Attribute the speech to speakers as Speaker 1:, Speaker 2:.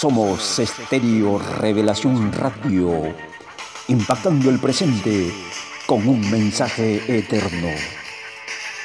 Speaker 1: Somos Estéreo Revelación Radio, impactando el presente con un mensaje eterno.